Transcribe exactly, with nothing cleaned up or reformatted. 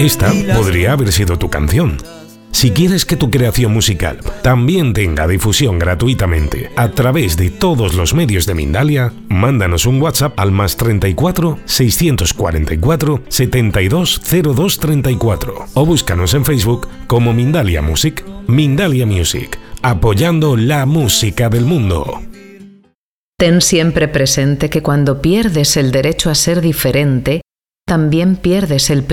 Esta podría haber sido tu canción. Si quieres que tu creación musical también tenga difusión gratuitamente a través de todos los medios de Mindalia, mándanos un WhatsApp al más treinta y cuatro, seiscientos cuarenta y cuatro, setenta y dos, cero dos treinta y cuatro o búscanos en Facebook como Mindalia Music. Mindalia Music, apoyando la música del mundo. Ten siempre presente que cuando pierdes el derecho a ser diferente, también pierdes el